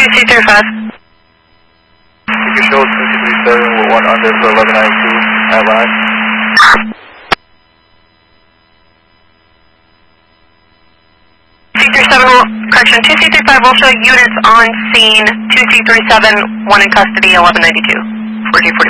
2C35. You can show 2C37 with 1 under for 1192 at last. Correction, 2C35 will show units on scene, 2C37, 1 in custody, 1192, 1445.